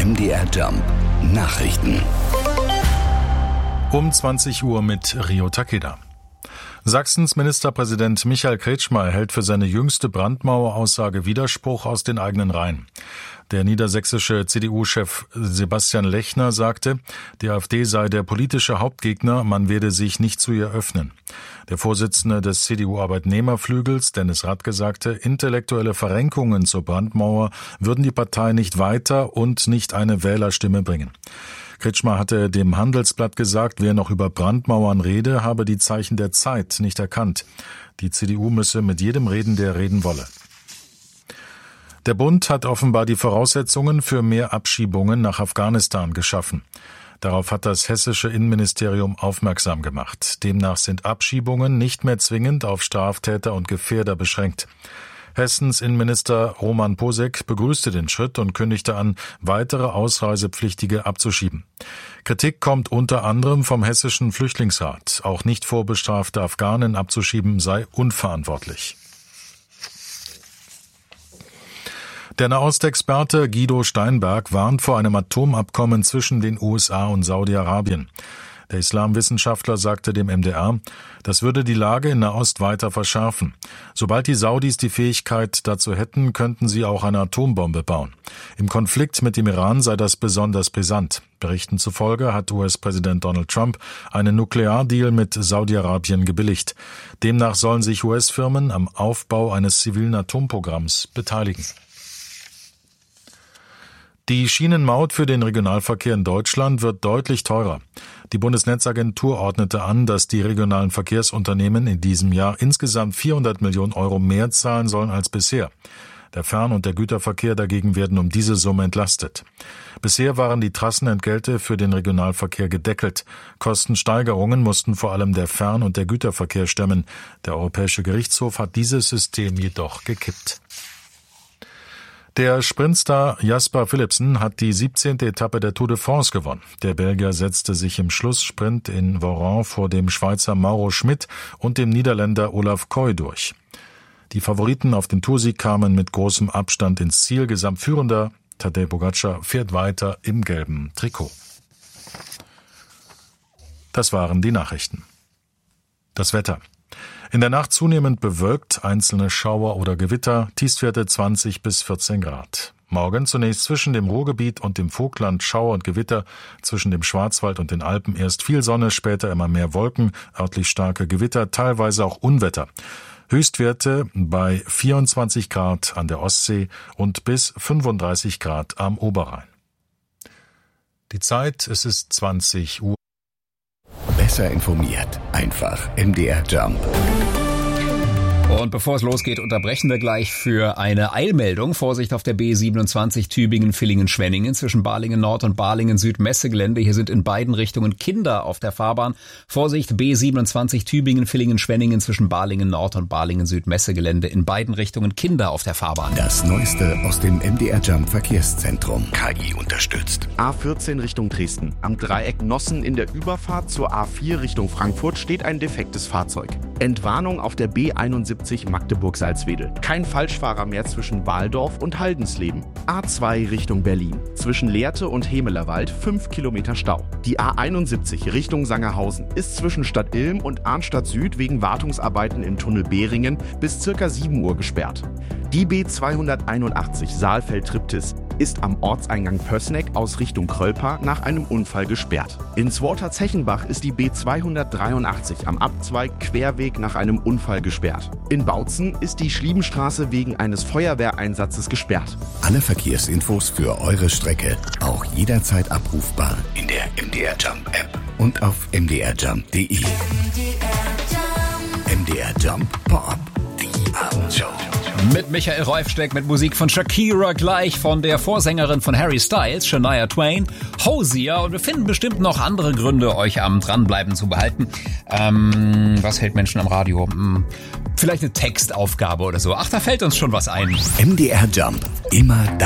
MDR Jump Nachrichten. Um 20 Uhr mit Rio Takeda. Sachsens Ministerpräsident Michael Kretschmer erhält für seine jüngste Brandmaueraussage Widerspruch aus den eigenen Reihen. Der niedersächsische CDU-Chef Sebastian Lechner sagte, die AfD sei der politische Hauptgegner, man werde sich nicht zu ihr öffnen. Der Vorsitzende des CDU-Arbeitnehmerflügels, Dennis Radke, sagte, intellektuelle Verrenkungen zur Brandmauer würden die Partei nicht weiter und nicht eine Wählerstimme bringen. Kretschmer hatte dem Handelsblatt gesagt, wer noch über Brandmauern rede, habe die Zeichen der Zeit nicht erkannt. Die CDU müsse mit jedem reden, der reden wolle. Der Bund hat offenbar die Voraussetzungen für mehr Abschiebungen nach Afghanistan geschaffen. Darauf hat das hessische Innenministerium aufmerksam gemacht. Demnach sind Abschiebungen nicht mehr zwingend auf Straftäter und Gefährder beschränkt. Hessens Innenminister Roman Posek begrüßte den Schritt und kündigte an, weitere Ausreisepflichtige abzuschieben. Kritik kommt unter anderem vom Hessischen Flüchtlingsrat. Auch nicht vorbestrafte Afghanen abzuschieben sei unverantwortlich. Der Nahostexperte Guido Steinberg warnt vor einem Atomabkommen zwischen den USA und Saudi-Arabien. Der Islamwissenschaftler sagte dem MDR, das würde die Lage in Nahost weiter verschärfen. Sobald die Saudis die Fähigkeit dazu hätten, könnten sie auch eine Atombombe bauen. Im Konflikt mit dem Iran sei das besonders brisant. Berichten zufolge hat US-Präsident Donald Trump einen Nukleardeal mit Saudi-Arabien gebilligt. Demnach sollen sich US-Firmen am Aufbau eines zivilen Atomprogramms beteiligen. Die Schienenmaut für den Regionalverkehr in Deutschland wird deutlich teurer. Die Bundesnetzagentur ordnete an, dass die regionalen Verkehrsunternehmen in diesem Jahr insgesamt 400 Millionen Euro mehr zahlen sollen als bisher. Der Fern- und der Güterverkehr dagegen werden um diese Summe entlastet. Bisher waren die Trassenentgelte für den Regionalverkehr gedeckelt. Kostensteigerungen mussten vor allem der Fern- und der Güterverkehr stemmen. Der Europäische Gerichtshof hat dieses System jedoch gekippt. Der Sprintstar Jasper Philipsen hat die 17. Etappe der Tour de France gewonnen. Der Belgier setzte sich im Schlusssprint in Voiron vor dem Schweizer Mauro Schmid und dem Niederländer Olaf Koy durch. Die Favoriten auf den Toursieg kamen mit großem Abstand ins Ziel. Gesamtführender Tadej Pogačar fährt weiter im gelben Trikot. Das waren die Nachrichten. Das Wetter. In der Nacht zunehmend bewölkt, einzelne Schauer oder Gewitter, Tiefstwerte 20 bis 14 Grad. Morgen zunächst zwischen dem Ruhrgebiet und dem Vogtland Schauer und Gewitter, zwischen dem Schwarzwald und den Alpen erst viel Sonne, später immer mehr Wolken, örtlich starke Gewitter, teilweise auch Unwetter. Höchstwerte bei 24 Grad an der Ostsee und bis 35 Grad am Oberrhein. Die Zeit, es ist 20 Uhr. Besser informiert, einfach MDR Jump. Und bevor es losgeht, unterbrechen wir gleich für eine Eilmeldung. Vorsicht auf der B27 Tübingen-Villingen-Schwenningen zwischen Balingen-Nord und Balingen-Süd-Messegelände. Hier sind in beiden Richtungen Kinder auf der Fahrbahn. Vorsicht, B27 Tübingen-Villingen-Schwenningen zwischen Balingen-Nord und Balingen-Süd-Messegelände. In beiden Richtungen Kinder auf der Fahrbahn. Das Neueste aus dem MDR Jump Verkehrszentrum. KI unterstützt. A14 Richtung Dresden. Am Dreieck Nossen in der Überfahrt zur A4 Richtung Frankfurt steht ein defektes Fahrzeug. Entwarnung auf der B71 Magdeburg-Salzwedel. Kein Falschfahrer mehr zwischen Wahldorf und Haldensleben. A2 Richtung Berlin. Zwischen Lehrte und Hemelerwald 5 Kilometer Stau. Die A71 Richtung Sangerhausen ist zwischen Stadt Ilm und Arnstadt Süd wegen Wartungsarbeiten im Tunnel Behringen bis ca. 7 Uhr gesperrt. Die B281 Saalfeld-Triptis ist am Ortseingang Pößneck aus Richtung Krölpa nach einem Unfall gesperrt. In Zworter-Zechenbach ist die B283 am Abzweig Querweg nach einem Unfall gesperrt. In Bautzen ist die Schliebenstraße wegen eines Feuerwehreinsatzes gesperrt. Alle Verkehrsinfos für eure Strecke auch jederzeit abrufbar in der MDR Jump App und auf mdrjump.de. MDR Jump Pop, die Abendshow. Mit Michael Reufsteck, mit Musik von Shakira, gleich von der Vorsängerin von Harry Styles, Shania Twain, Hosier, und wir finden bestimmt noch andere Gründe, euch am Dranbleiben zu behalten. Was hält Menschen am Radio? Vielleicht eine Textaufgabe oder so. Ach, da fällt uns schon was ein. MDR Jump, immer da.